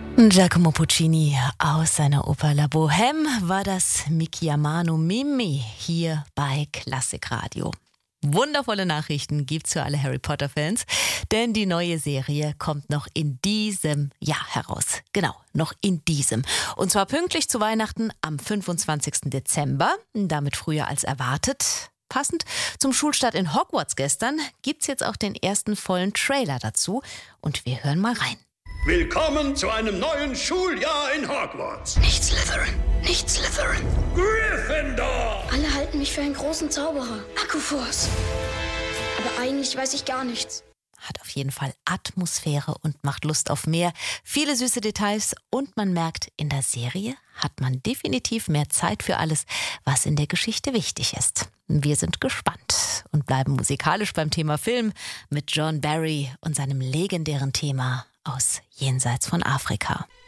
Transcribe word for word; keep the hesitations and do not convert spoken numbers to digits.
Giacomo Puccini aus seiner Oper La Bohème war das Mi chiamano Mimmi hier bei Klassikradio. Wundervolle Nachrichten gibt's für alle Harry Potter-Fans, denn die neue Serie kommt noch in diesem Jahr heraus. Genau, noch in diesem. Und zwar pünktlich zu Weihnachten am fünfundzwanzigsten Dezember, damit früher als erwartet. Passend zum Schulstart in Hogwarts gestern gibt's jetzt auch den ersten vollen Trailer dazu und wir hören mal rein. Willkommen zu einem neuen Schuljahr in Hogwarts. Nicht Slytherin, nicht Slytherin. Gryffindor! Alle halten mich für einen großen Zauberer. Akkuforce. Aber eigentlich weiß ich gar nichts. Hat auf jeden Fall Atmosphäre und macht Lust auf mehr. Viele süße Details und man merkt, in der Serie hat man definitiv mehr Zeit für alles, was in der Geschichte wichtig ist. Wir sind gespannt und bleiben musikalisch beim Thema Film mit John Barry und seinem legendären Thema aus Jenseits von Afrika.